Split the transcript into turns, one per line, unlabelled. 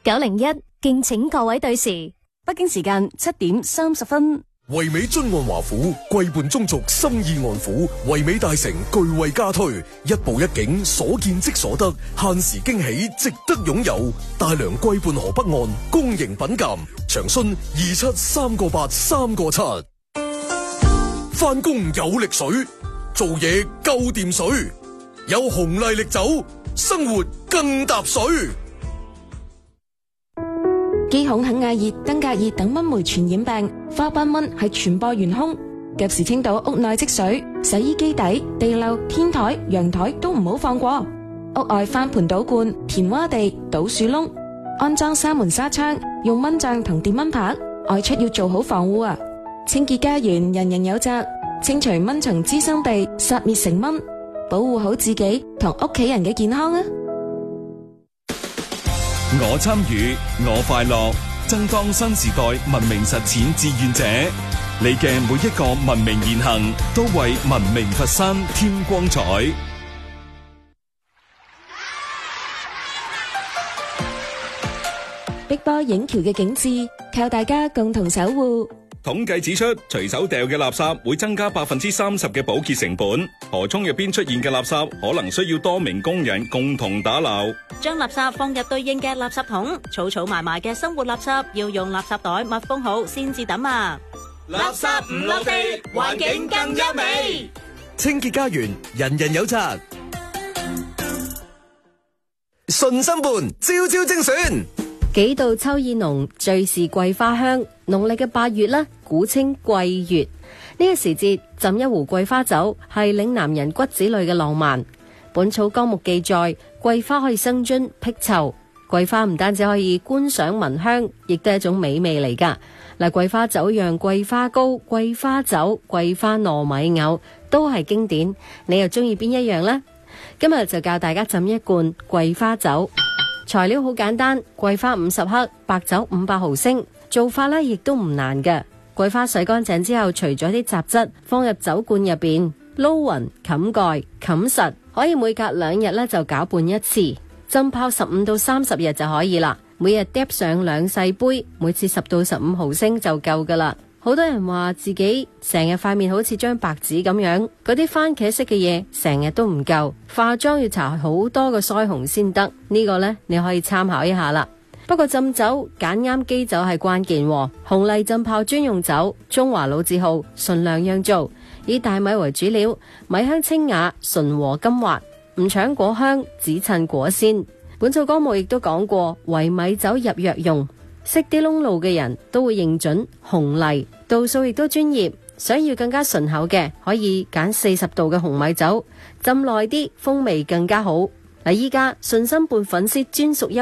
901，敬請各位對時。
北京時間7點30分。
唯美津岸華府，貴伴中族，心意安撫。唯美大城巨惠加推，一步一景，所見即所得，限時驚喜，值得擁有。大良貴伴河北岸，公營品鑒，長訊273837。返工有力水，做嘢夠掂水，有紅麗力酒，生活更搭水。
肌孔肯亞熱、登革熱等蚊媒傳染病，花斑蚊係傳播元兇。及時清倒屋內積水，洗衣機底、地漏、天台、陽台都唔好放過。屋外翻盆倒罐、填窪地、倒樹窿，安裝紗門紗窗，用蚊帳同電蚊拍。外出要做好防護啊！清潔家園，人人有責，清除蚊蟲滋生地，殺滅成蚊，保護好自己同屋企人嘅健康啊！
我參與，我快樂，爭當新時代文明實踐志願者。你嘅每一個文明言行，都為文明佛山添光彩。
碧波映橋嘅景致，靠大家共同守護。
統計指出，隨手掉嘅垃圾會增加30%嘅保潔成本。河涌入邊出現嘅垃圾可能需要多名工人共同打撈。
將垃圾放入對應嘅垃圾桶，儲埋埋嘅生活垃圾要用垃圾袋密封好先至抌啊！
垃圾唔落地，環境更優美。
清潔家園，人人有責。順心伴，朝朝精選。
幾度秋意濃，最是桂花香。農曆嘅8月呢，古稱桂月。呢個時節浸一壺桂花酒，係嶺南人骨子裏嘅浪漫。本草綱目記載，桂花可以生津辟臭。桂花唔單止可以觀賞聞香，亦都係一種美味嚟噶。嗱，桂花酒釀桂花糕、桂花酒、桂花糯米藕都係經典。你又中意邊一樣呢？今日就教大家浸一罐桂花酒。材料好簡單，桂花50克，白酒500毫升。做法呢亦都唔難嘅。桂花洗乾淨之後，除咗啲雜質，放入酒罐入邊，撈匀，冚蓋，冚實，可以每隔2日呢就攪拌一次。浸泡15到30日就可以啦。每日嗒上2細杯，每次10到15毫升就夠噶啦。好多人話自己成日塊面好似張白紙咁樣，嗰啲番茄色嘅嘢成日都唔夠，化妝要搽好多個腮紅先得。呢個呢，你可以參考一下啦。不過浸酒揀啱基酒係關鍵喎。紅麗浸泡專用酒，中華老字號，純糧釀造，以大米為主料，米香清雅，醇和甘滑，唔搶果香，只襯果鮮。本草綱目亦都講過，唯米酒入藥用。識啲窿路嘅人都會認準紅麗，度數亦都專業。想要更加醇厚嘅，可以揀40度嘅紅米酒，浸耐啲，風味更加好。嗱，依家順心伴粉絲專屬優